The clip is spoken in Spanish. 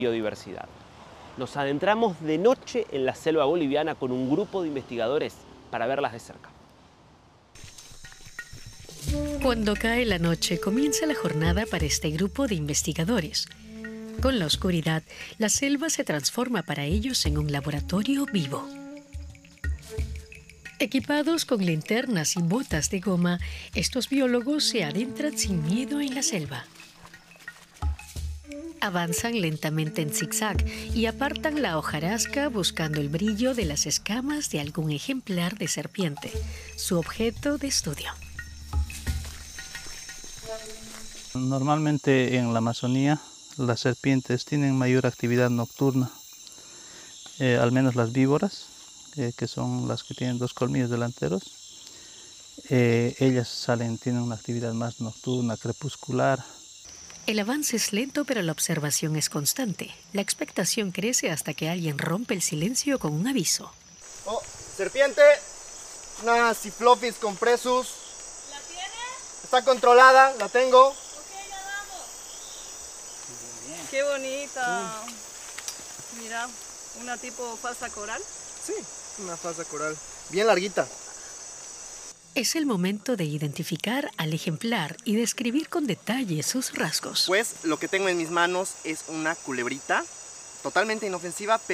biodiversidad. Nos adentramos de noche en la selva boliviana con un grupo de investigadores para verlas de cerca. Cuando cae la noche, comienza la jornada para este grupo de investigadores. Con la oscuridad, la selva se transforma para ellos en un laboratorio vivo. Equipados con linternas y botas de goma, estos biólogos se adentran sin miedo en la selva. Avanzan lentamente en zigzag y apartan la hojarasca buscando el brillo de las escamas de algún ejemplar de serpiente, su objeto de estudio. Normalmente en la Amazonía las serpientes tienen mayor actividad nocturna, al menos las víboras, que son las que tienen 2 colmillos delanteros. Ellas tienen una actividad más nocturna, crepuscular. El avance es lento, pero la observación es constante. La expectación crece hasta que alguien rompe el silencio con un aviso. Oh, serpiente, una Cyphlophis compressus. ¿La tienes? Está controlada, la tengo. Ok, ya vamos. Qué bonita. Mira, una tipo falsa coral. Sí, una falsa coral, bien larguita. Es el momento de identificar al ejemplar y describir con detalle sus rasgos. Pues lo que tengo en mis manos es una culebrita, totalmente inofensiva,